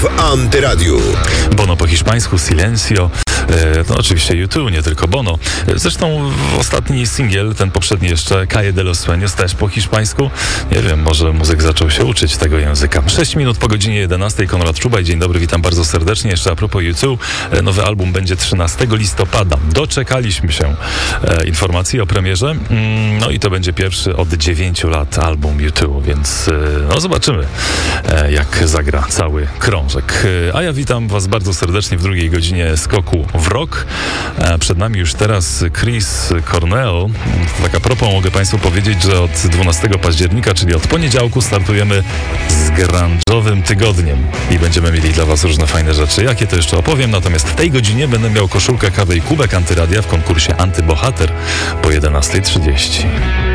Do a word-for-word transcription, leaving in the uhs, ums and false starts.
w Antyradiu. Bono po hiszpańsku, Silencio. No oczywiście U dwa, nie tylko Bono. Zresztą ostatni singiel, ten poprzedni jeszcze, Calle de los Sueños, też po hiszpańsku. Nie wiem, może muzyk zaczął się uczyć tego języka. sześć minut po godzinie jedenastej. Konrad Czubaj, dzień dobry, witam bardzo serdecznie. Jeszcze a propos U dwa, nowy album będzie trzynastego listopada. Doczekaliśmy się e, informacji o premierze. Mm, no i to będzie pierwszy od dziewięciu lat album U dwa, więc e, no zobaczymy, e, jak zagra cały krążek. E, a ja witam was bardzo serdecznie w drugiej godzinie Skoku w Rock. E, przed nami już teraz Chris Cornell. Tak a propos mogę państwu powiedzieć, że od dwunastego października, czyli od poniedziałku, startujemy z grunge'owym tygodniem i będziemy mieli dla was różne fajne rzeczy. Jakie to jeszcze opowiem, natomiast w tej godzinie będę miał koszulkę, kawę i kubek Antyradia w konkursie Antybohater po jedenastej trzydzieści.